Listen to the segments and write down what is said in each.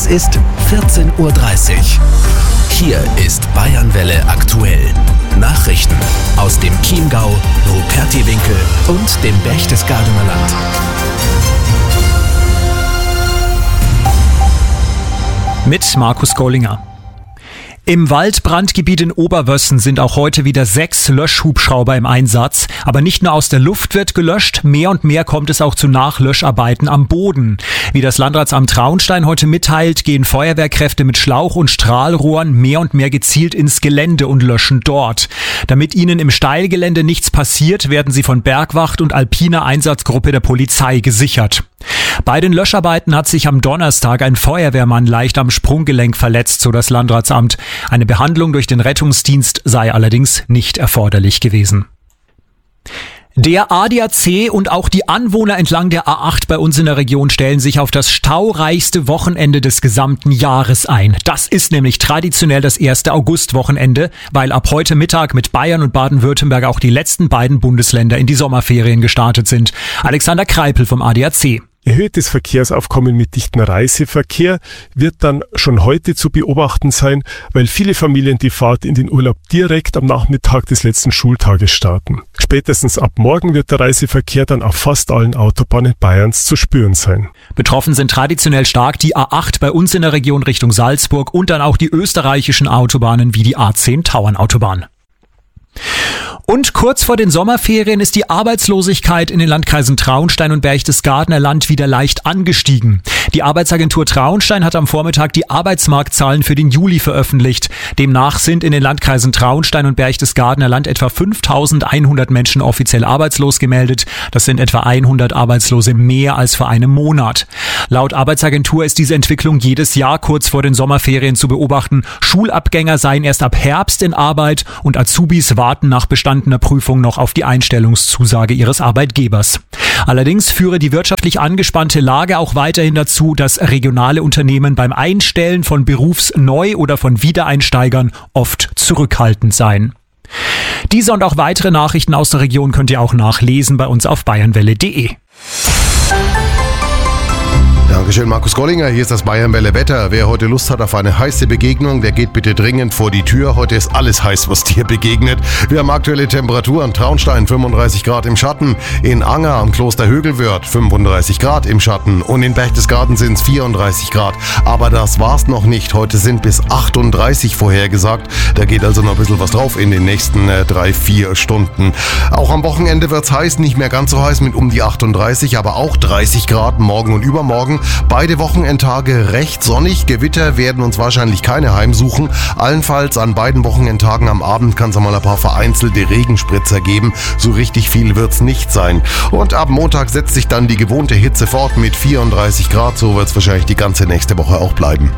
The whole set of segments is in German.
ist 14:30 Uhr. Hier ist Bayernwelle aktuell. Nachrichten aus dem Chiemgau, Rupertiwinkel und dem Berchtesgadener Land. Mit Markus Gollinger. Im Waldbrandgebiet in Oberwössen sind auch heute wieder 6 Löschhubschrauber im Einsatz. Aber nicht nur aus der Luft wird gelöscht, mehr und mehr kommt es auch zu Nachlöscharbeiten am Boden. Wie das Landratsamt Traunstein heute mitteilt, gehen Feuerwehrkräfte mit Schlauch- und Strahlrohren mehr und mehr gezielt ins Gelände und löschen dort. Damit ihnen im Steilgelände nichts passiert, werden sie von Bergwacht und alpiner Einsatzgruppe der Polizei gesichert. Bei den Löscharbeiten hat sich am Donnerstag ein Feuerwehrmann leicht am Sprunggelenk verletzt, so das Landratsamt. Eine Behandlung durch den Rettungsdienst sei allerdings nicht erforderlich gewesen. Der ADAC und auch die Anwohner entlang der A8 bei uns in der Region stellen sich auf das staureichste Wochenende des gesamten Jahres ein. Das ist nämlich traditionell das 1. August-Wochenende, weil ab heute Mittag mit Bayern und Baden-Württemberg auch die letzten beiden Bundesländer in die Sommerferien gestartet sind. Alexander Kreipel vom ADAC. Erhöhtes Verkehrsaufkommen mit dichtem Reiseverkehr wird dann schon heute zu beobachten sein, weil viele Familien die Fahrt in den Urlaub direkt am Nachmittag des letzten Schultages starten. Spätestens ab morgen wird der Reiseverkehr dann auf fast allen Autobahnen Bayerns zu spüren sein. Betroffen sind traditionell stark die A8 bei uns in der Region Richtung Salzburg und dann auch die österreichischen Autobahnen wie die A10 Tauernautobahn. Und kurz vor den Sommerferien ist die Arbeitslosigkeit in den Landkreisen Traunstein und Berchtesgadener Land wieder leicht angestiegen. Die Arbeitsagentur Traunstein hat am Vormittag die Arbeitsmarktzahlen für den Juli veröffentlicht. Demnach sind in den Landkreisen Traunstein und Berchtesgadener Land etwa 5.100 Menschen offiziell arbeitslos gemeldet. Das sind etwa 100 Arbeitslose mehr als vor einem Monat. Laut Arbeitsagentur ist diese Entwicklung jedes Jahr kurz vor den Sommerferien zu beobachten. Schulabgänger seien erst ab Herbst in Arbeit und Azubis warten nach bestandener Prüfung noch auf die Einstellungszusage ihres Arbeitgebers. Allerdings führe die wirtschaftlich angespannte Lage auch weiterhin dazu, dass regionale Unternehmen beim Einstellen von Berufsneu- oder von Wiedereinsteigern oft zurückhaltend seien. Diese und auch weitere Nachrichten aus der Region könnt ihr auch nachlesen bei uns auf bayernwelle.de. Dankeschön, Markus Gollinger. Hier ist das Bayernwelle Wetter. Wer heute Lust hat auf eine heiße Begegnung, der geht bitte dringend vor die Tür. Heute ist alles heiß, was dir begegnet. Wir haben aktuelle Temperaturen. Traunstein 35 Grad im Schatten. In Anger am Kloster Högelwörth 35 Grad im Schatten. Und in Berchtesgaden sind es 34 Grad. Aber das war's noch nicht. Heute sind bis 38 vorhergesagt. Da geht also noch ein bisschen was drauf in den nächsten 3-4 Stunden. Auch am Wochenende wird's heiß. Nicht mehr ganz so heiß mit um die 38, aber auch 30 Grad morgen und übermorgen. Beide Wochenendtage recht sonnig. Gewitter werden uns wahrscheinlich keine heimsuchen. Allenfalls an beiden Wochenendtagen am Abend kann es einmal ein paar vereinzelte Regenspritzer geben. So richtig viel wird's nicht sein. Und ab Montag setzt sich dann die gewohnte Hitze fort mit 34 Grad. So wird's wahrscheinlich die ganze nächste Woche auch bleiben.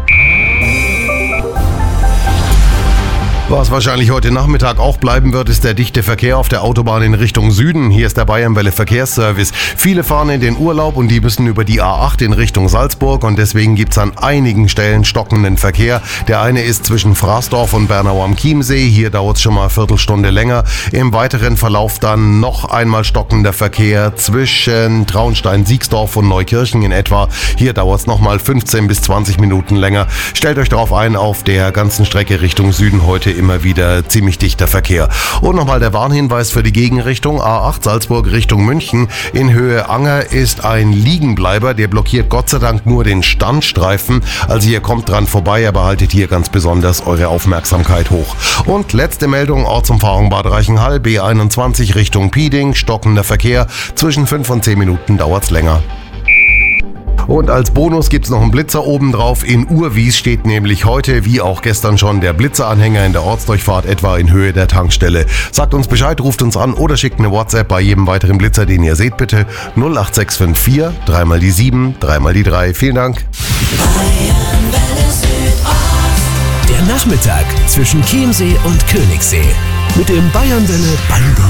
Was wahrscheinlich heute Nachmittag auch bleiben wird, ist der dichte Verkehr auf der Autobahn in Richtung Süden. Hier ist der Bayernwelle Verkehrsservice. Viele fahren in den Urlaub und die müssen über die A8 in Richtung Salzburg und deswegen gibt's an einigen Stellen stockenden Verkehr. Der eine ist zwischen Fraßdorf und Bernau am Chiemsee. Hier dauert's schon mal eine Viertelstunde länger. Im weiteren Verlauf dann noch einmal stockender Verkehr zwischen Traunstein-Siegsdorf und Neukirchen in etwa. Hier dauert's nochmal 15 bis 20 Minuten länger. Stellt euch darauf ein, auf der ganzen Strecke Richtung Süden heute immer wieder ziemlich dichter Verkehr. Und nochmal der Warnhinweis für die Gegenrichtung. A8 Salzburg Richtung München. In Höhe Anger ist ein Liegenbleiber. Der blockiert Gott sei Dank nur den Standstreifen. Also ihr kommt dran vorbei, aber haltet hier ganz besonders eure Aufmerksamkeit hoch. Und letzte Meldung, Ortsumfahrung Bad Reichenhall, B21 Richtung Pieding. Stockender Verkehr. Zwischen 5 und 10 Minuten dauert's länger. Und als Bonus gibt's noch einen Blitzer obendrauf. In Urwies steht nämlich heute, wie auch gestern schon, der Blitzeranhänger in der Ortsdurchfahrt etwa in Höhe der Tankstelle. Sagt uns Bescheid, ruft uns an oder schickt eine WhatsApp bei jedem weiteren Blitzer, den ihr seht, bitte 08654 3 mal die 7, 3 mal die 3. Vielen Dank. Der Nachmittag zwischen Chiemsee und Königssee mit dem Bayernwelle Bango